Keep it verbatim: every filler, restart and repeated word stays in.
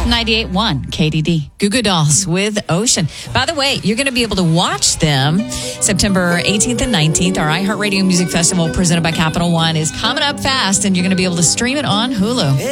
ninety-eight point one K D D. Goo Goo Dolls with Ocean. By the way, you're going to be able to watch them September eighteenth and nineteenth. Our iHeartRadio Music Festival presented by Capital One is coming up fast, and you're going to be able to stream it on Hulu.